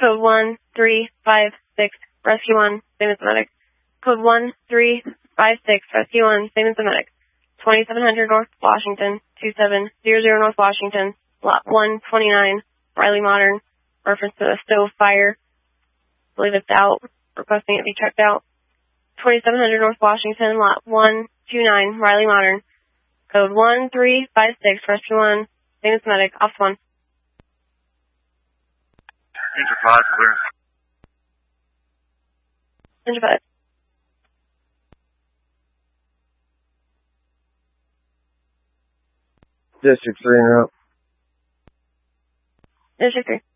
Code 1356, Rescue 1, same as the medic. Code 1356, Rescue 1, same as the medic. 2700 North Washington, 2700 North Washington, Lot 129, Riley Modern, reference to a stove fire. I believe it's out, requesting it be checked out. 2700 North Washington, Lot 129, Riley Modern. Code 1356, Rescue 1, same as the medic, Officer 1. Danger 5, clear. Danger 5. District 3 en route. District 3.